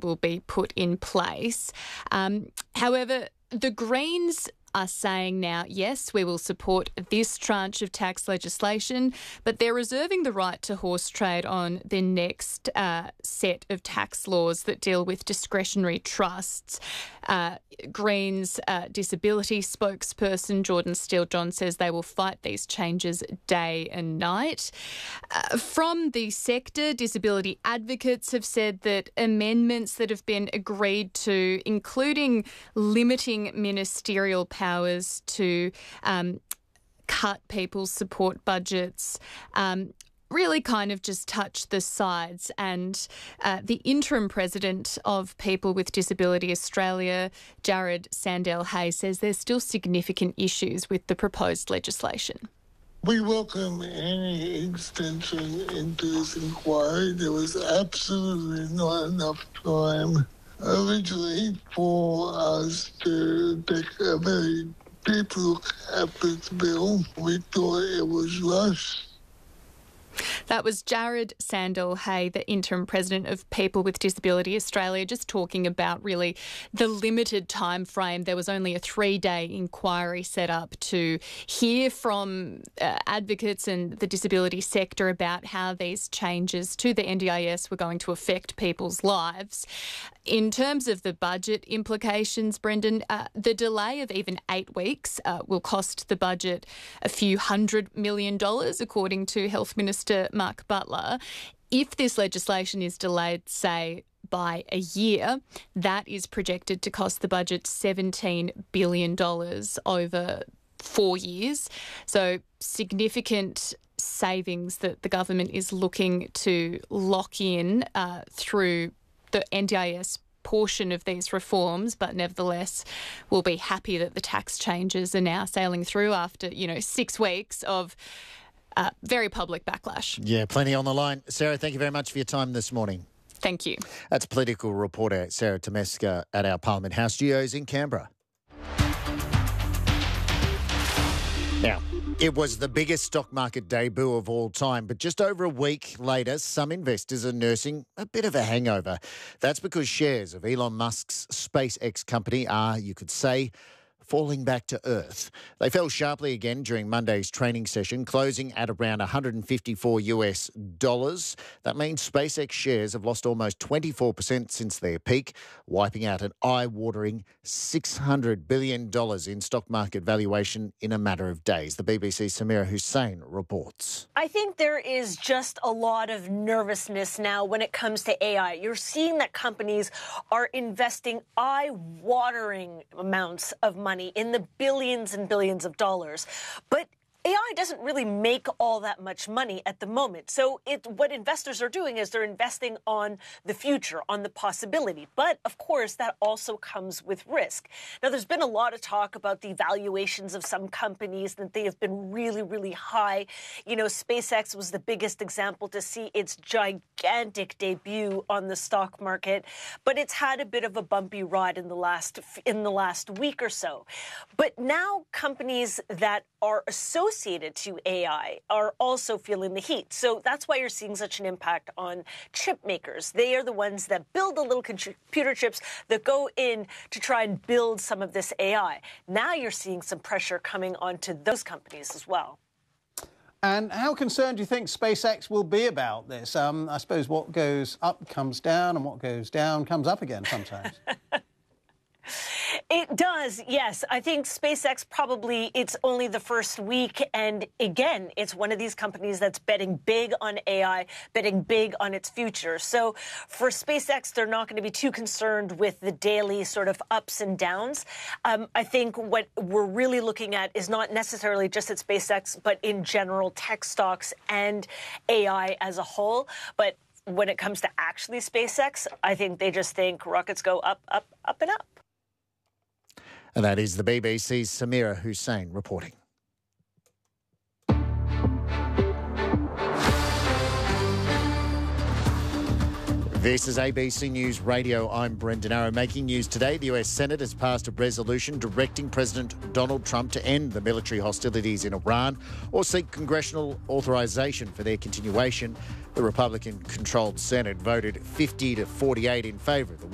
will be put in place. However, the Greens are saying now, yes, we will support this tranche of tax legislation, but they're reserving the right to horse trade on the next set of tax laws that deal with discretionary trusts. Greens disability spokesperson Jordan Steele-John says they will fight these changes day and night. From the sector, disability advocates have said that amendments that have been agreed to, including limiting ministerial powers to cut people's support budgets, really kind of just touch the sides. And the interim president of People with Disability Australia, Jared Sandell-Hay, says there's still significant issues with the proposed legislation. We welcome any extension into this inquiry. There was absolutely not enough time originally for us to take a very deep look at this bill. We thought it was rushed. That was Jared Sandell-Hay, the interim president of People with Disability Australia, just talking about really the limited time frame. There was only a 3-day inquiry set up to hear from advocates and the disability sector about how these changes to the NDIS were going to affect people's lives. In terms of the budget implications, Brendan, the delay of even 8 weeks will cost the budget a few $100 million, according to Health Minister Mark Butler. If this legislation is delayed, say, by a year, that is projected to cost the budget $17 billion over 4 years. So significant savings that the government is looking to lock in through the NDIS portion of these reforms, but nevertheless we'll be happy that the tax changes are now sailing through after, 6 weeks of very public backlash. Yeah, plenty on the line. Sarah, thank you very much for your time this morning. Thank you. That's political reporter Sarah Tomeska at our Parliament House studios in Canberra. Now, it was the biggest stock market debut of all time, but just over a week later, some investors are nursing a bit of a hangover. That's because shares of Elon Musk's SpaceX company are, you could say, falling back to earth. They fell sharply again during Monday's trading session, closing at around $154. That means SpaceX shares have lost almost 24% since their peak, wiping out an eye-watering $600 billion in stock market valuation in a matter of days. The BBC's Samira Hussain reports. I think there is just a lot of nervousness now when it comes to AI. You're seeing that companies are investing eye-watering amounts of money in the billions and billions of dollars. But AI doesn't really make all that much money at the moment. So what investors are doing is they're investing on the future, on the possibility. But, of course, that also comes with risk. Now, there's been a lot of talk about the valuations of some companies, that they have been really, really high. SpaceX was the biggest example to see its gigantic debut on the stock market. But it's had a bit of a bumpy ride in the last week or so. But now companies that are associated to AI are also feeling the heat. So that's why you're seeing such an impact on chip makers. They are the ones that build the little computer chips that go in to try and build some of this AI. Now you're seeing some pressure coming onto those companies as well. And how concerned do you think SpaceX will be about this? I suppose what goes up comes down and what goes down comes up again sometimes. It does, yes. I think SpaceX probably, it's only the first week. And again, it's one of these companies that's betting big on AI, betting big on its future. So for SpaceX, they're not going to be too concerned with the daily sort of ups and downs. I think what we're really looking at is not necessarily just at SpaceX, but in general tech stocks and AI as a whole. But when it comes to actually SpaceX, I think they just think rockets go up, up, up and up. And that is the BBC's Samira Hussain reporting. This is ABC News Radio. I'm Brendan Arrow. Making news today, the US Senate has passed a resolution directing President Donald Trump to end the military hostilities in Iran or seek congressional authorization for their continuation. The Republican-controlled Senate voted 50 to 48 in favour of the